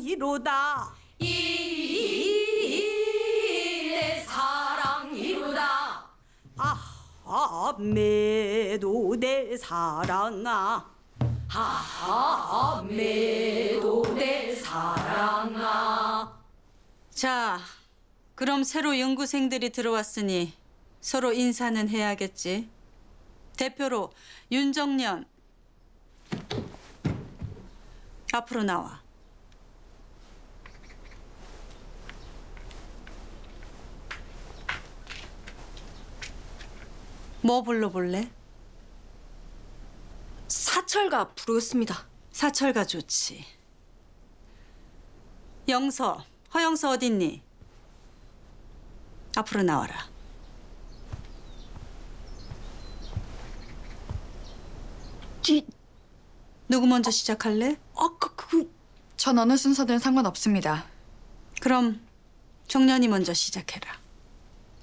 사랑이로다. 내 사랑이로다. 아하 매도 내 사랑아. 하하 매도 내 사랑아. 자, 그럼 새로 연구생들이 들어왔으니 서로 인사는 해야겠지. 대표로 윤정년. 앞으로 나와. 뭐 불러볼래? 사철가 부르겠습니다. 사철가 좋지. 영서, 허영서 어딨니? 앞으로 나와라. 누구 먼저 시작할래? 전 어느 순서든 상관없습니다. 그럼 정년이 먼저 시작해라.